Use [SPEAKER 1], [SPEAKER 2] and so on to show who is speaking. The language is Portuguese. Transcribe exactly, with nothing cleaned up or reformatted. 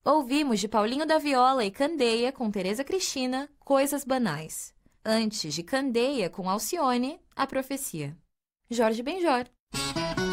[SPEAKER 1] Ouvimos de Paulinho da Viola e Candeia com Tereza Cristina, Coisas Banais. Antes de Candeia com Alcione, A Profecia. Jorge Benjor.